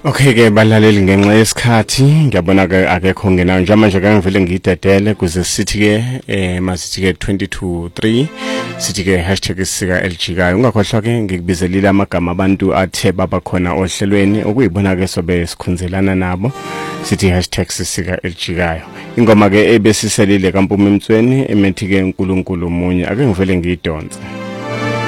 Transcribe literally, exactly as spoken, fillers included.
Okay ke balaleli ngenxa yesikhathi ngiyabona ke akekho ngenayo njengamanje ke ngivele ngidedele kuze sithi ke eh masithi ke twenty to three sithi ke hashtag sika eljikayo ungakhohlwa ke ngikubizelile amagama abantu athe baba khona ohlelweni okuyibona ke sobe sikhunzelana nabo sithi hashtag sika eljikayo ingoma ke ebesiselile kaMpumi Mtsweni emethi ke uNkulunkulu munye ake ngivele ngiyidonse.